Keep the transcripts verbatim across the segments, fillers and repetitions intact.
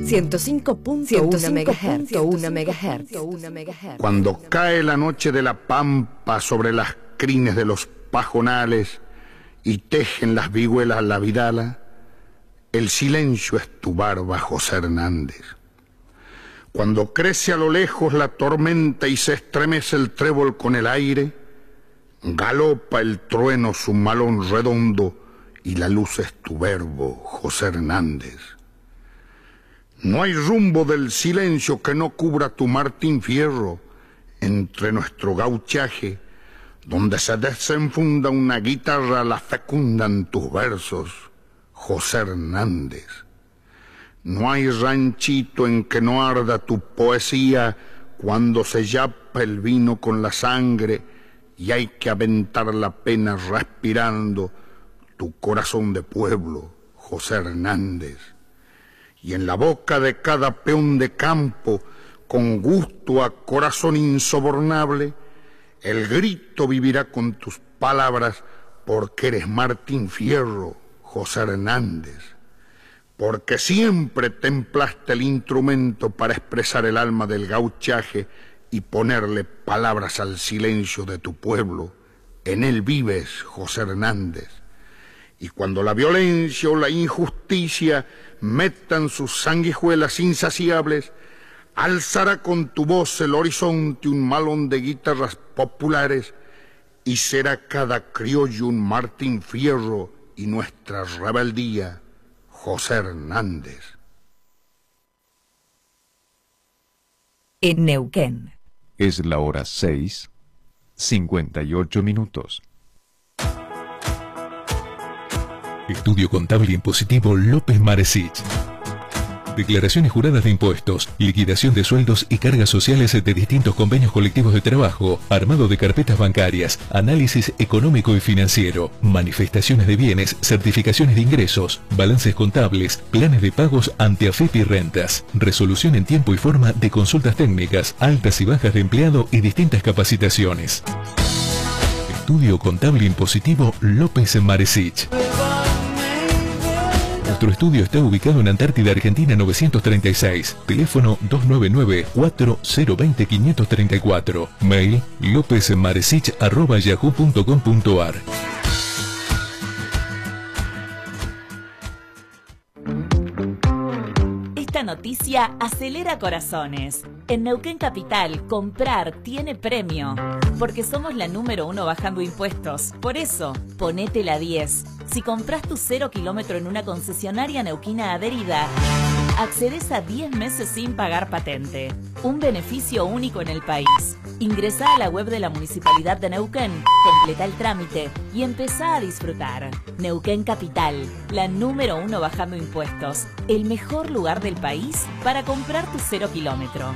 ciento cinco punto uno megahertz. Cuando cae la noche de la pampa sobre las crines de los pajonales y tejen las vihuelas la vidala, el silencio es tu barba, José Hernández. Cuando crece a lo lejos la tormenta y se estremece el trébol con el aire, galopa el trueno su malón redondo y la luz es tu verbo, José Hernández. No hay rumbo del silencio que no cubra tu Martín Fierro entre nuestro gauchaje, donde se desenfunda una guitarra, la fecundan tus versos, José Hernández. No hay ranchito en que no arda tu poesía cuando se yapa el vino con la sangre y hay que aventar la pena respirando tu corazón de pueblo, José Hernández. Y en la boca de cada peón de campo, con gusto a corazón insobornable, el grito vivirá con tus palabras porque eres Martín Fierro, José Hernández. Porque siempre templaste el instrumento para expresar el alma del gauchaje y ponerle palabras al silencio de tu pueblo. En él vives, José Hernández. Y cuando la violencia o la injusticia metan sus sanguijuelas insaciables, alzará con tu voz el horizonte un malón de guitarras populares y será cada criollo un Martín Fierro y nuestra rebeldía, José Hernández. En Neuquén. Es la hora seis, cincuenta y ocho minutos. Estudio Contable Impositivo López Maresich. Declaraciones juradas de impuestos, liquidación de sueldos y cargas sociales de distintos convenios colectivos de trabajo, armado de carpetas bancarias, análisis económico y financiero, manifestaciones de bienes, certificaciones de ingresos, balances contables, planes de pagos ante A F I P y rentas, resolución en tiempo y forma de consultas técnicas, altas y bajas de empleado y distintas capacitaciones. Estudio Contable Impositivo López Maresich. Nuestro estudio está ubicado en Antártida, Argentina novecientos treinta y seis. Teléfono dos nueve nueve, cuatro cero dos cero, cinco tres cuatro. Mail lopezmaresich arroba yahoo punto com punto ar. Esta noticia acelera corazones. En Neuquén Capital, comprar tiene premio. Porque somos la número uno bajando impuestos. Por eso, ponete la diez. Si compras tu cero kilómetro en una concesionaria neuquina adherida, accedes a diez meses sin pagar patente. Un beneficio único en el país. Ingresá a la web de la Municipalidad de Neuquén, completa el trámite y empezá a disfrutar. Neuquén Capital, la número uno bajando impuestos. El mejor lugar del país para comprar tu cero kilómetro.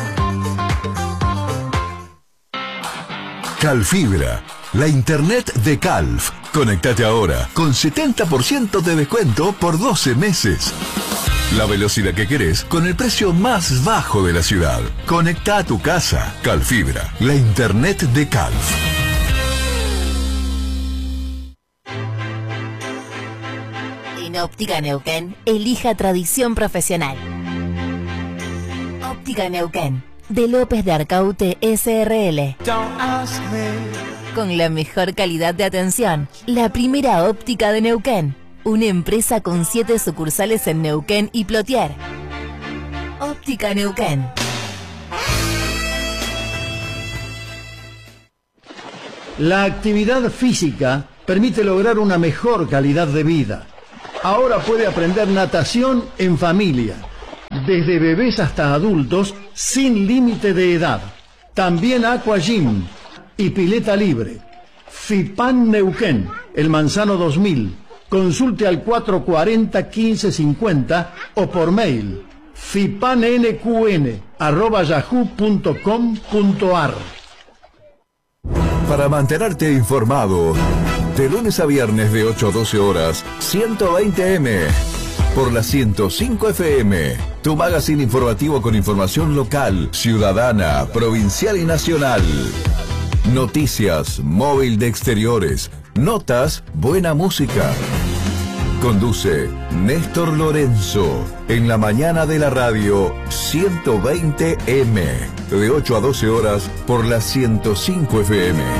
Calfibra, la internet de Calf. Conectate ahora con setenta por ciento de descuento por doce meses. La velocidad que querés con el precio más bajo de la ciudad. Conecta a tu casa. Calfibra, la internet de Calf. En Óptica Neuquén, elija tradición profesional. Óptica Neuquén, de López de Arcaute S R L. Con la mejor calidad de atención, la primera óptica de Neuquén. Una empresa con siete sucursales en Neuquén y Plotier. Óptica Neuquén. La actividad física permite lograr una mejor calidad de vida. Ahora puede aprender natación en familia, desde bebés hasta adultos, sin límite de edad. También Aqua Gym y pileta libre. FIPAN Neuquén, El Manzano dos mil. Consulte al cuatro cuatro cero, quince cincuenta o por mail fipannqn arroba yahoo punto com punto ar. Para mantenerte informado, de lunes a viernes de ocho a doce horas, ciento veinte eme, por la ciento cinco efe eme, tu magazine informativo con información local, ciudadana, provincial y nacional. Noticias, móvil de exteriores, notas, buena música. Conduce Néstor Lorenzo en la mañana de la radio ciento veinte eme, de ocho a doce horas por la ciento cinco efe eme.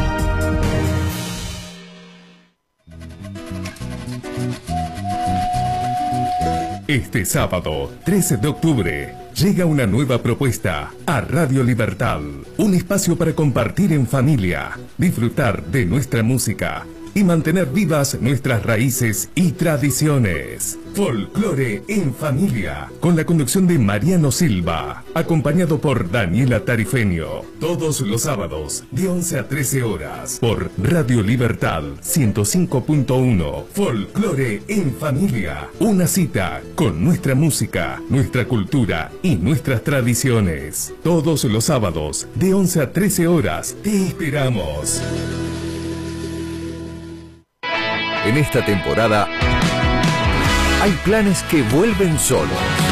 Este sábado, trece de octubre, llega una nueva propuesta a Radio Libertad. Un espacio para compartir en familia, disfrutar de nuestra música y mantener vivas nuestras raíces y tradiciones. Folclore en familia, con la conducción de Mariano Silva, acompañado por Daniela Tarifeño. Todos los sábados, de once a trece horas, por Radio Libertad ciento cinco punto uno. Folclore en familia, una cita con nuestra música, nuestra cultura y nuestras tradiciones. Todos los sábados, de once a trece horas, te esperamos. En esta temporada hay planes que vuelven solos.